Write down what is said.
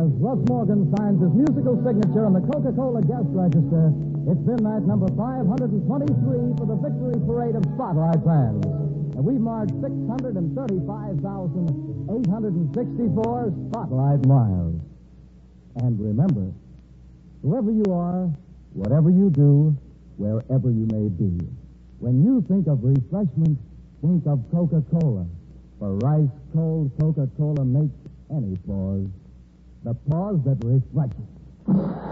as Russ Morgan signs his musical signature on the Coca-Cola guest register, it's been that number 523 for the victory parade of Spotlight fans. And we've marked 635,864 Spotlight miles. And remember, whoever you are, whatever you do, wherever you may be, when you think of refreshment, think of Coca-Cola. For ice-cold Coca-Cola makes any pause the pause that refreshes.